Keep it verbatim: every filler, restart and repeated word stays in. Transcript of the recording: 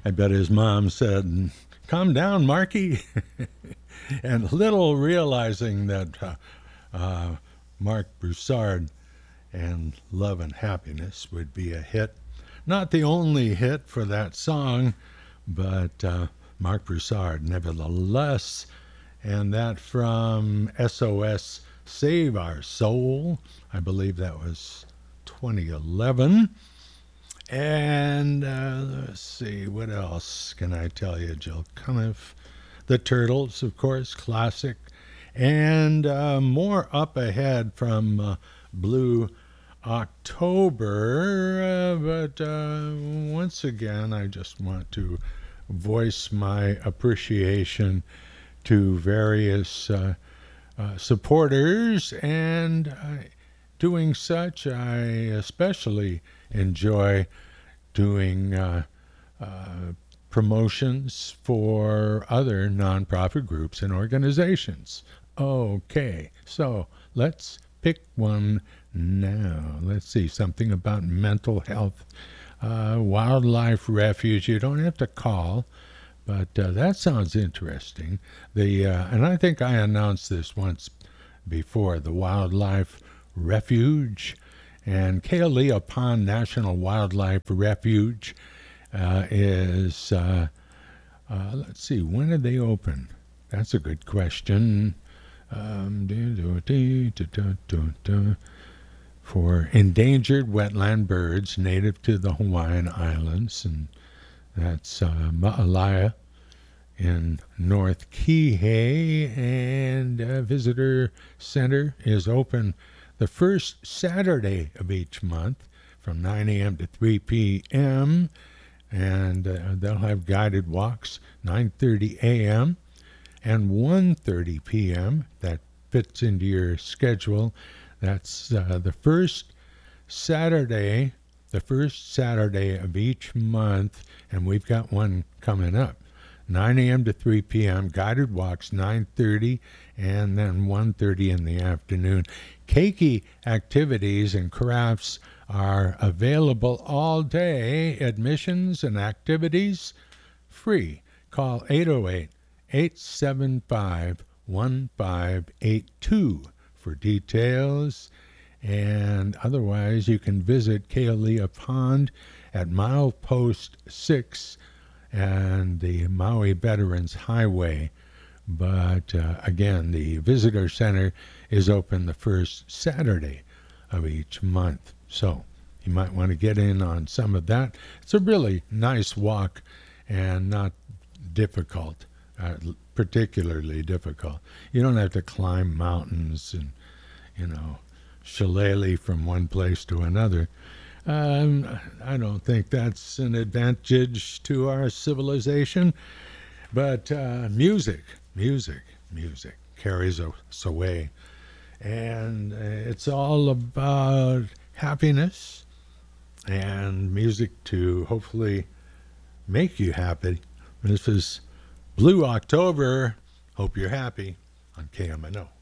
I bet his mom said, "Calm down, Marky." And little realizing that uh, uh, Marc Broussard and Love and Happiness would be a hit. Not the only hit for that song, but uh, Marc Broussard, nevertheless. And that from S O S Save Our Soul. I believe that was twenty eleven. And uh, let's see, what else can I tell you, Jill Cuniff? The Turtles, of course, classic. And uh, more up ahead from uh, Blue October. Uh, but uh, once again, I just want to voice my appreciation to various uh, uh, supporters. And uh, doing such, I especially enjoy doing uh, uh, promotions for other nonprofit groups and organizations. Okay, so let's pick one now. Let's see, something about mental health. Uh, wildlife refuge. You don't have to call, but uh, that sounds interesting. The uh, and I think I announced this once before. The Wildlife Refuge and Kealea Pond National Wildlife Refuge uh, is, uh, uh, let's see, when did they open? That's a good question. Um, for endangered wetland birds native to the Hawaiian Islands, and that's uh, Ma'alaya in North Kihei, and uh, Visitor Center is open the first Saturday of each month from nine a.m. to three p.m., and uh, they'll have guided walks nine thirty a.m. and one thirty p.m. That fits into your schedule. That's uh, the first Saturday, the first Saturday of each month, and we've got one coming up. nine a.m. to three p.m., guided walks nine thirty, and then one thirty in the afternoon. Keiki activities and crafts are available all day. Admissions and activities free. Call eight oh eight, eight seven five, one five eight two for details. And otherwise, you can visit Kealea Pond at milepost six and the Maui Veterans Highway. But uh, again, the visitor center is open the first Saturday of each month. So you might want to get in on some of that. It's a really nice walk and not difficult, uh, particularly difficult. You don't have to climb mountains and, you know, shillelagh from one place to another. Um, I don't think that's an advantage to our civilization, but uh, music, music, music carries us away. And uh, it's all about happiness and music to hopefully make you happy. This is Blue October. Hope you're happy on K M N O.